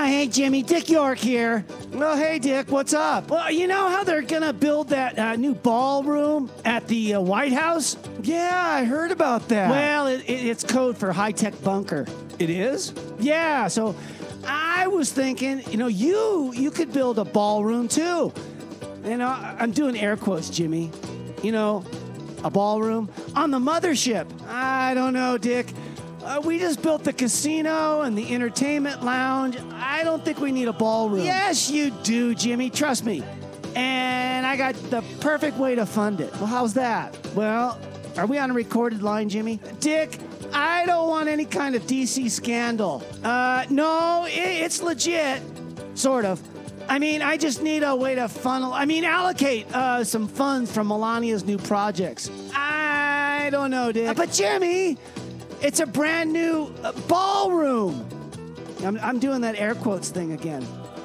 hey, Jimmy, Dick York here. Oh, hey, Dick, what's up? Well, you know how they're going to build that new ballroom at the White House? Yeah, I heard about that. Well, it's code for high-tech bunker. It is? Yeah, so I was thinking, you could build a ballroom, too. I'm doing air quotes, Jimmy. A ballroom on the mothership. I don't know, Dick. We just built the casino and the entertainment lounge. I don't think we need a ballroom. Yes, you do, Jimmy. Trust me. And I got the perfect way to fund it. Well, how's that? Well, are we on a recorded line, Jimmy? Dick, I don't want any kind of DC scandal. No, it's legit. Sort of. I just need a way to allocate some funds from Melania's new projects. I don't know, Dick. But Jimmy, it's a brand new ballroom. I'm doing that air quotes thing again.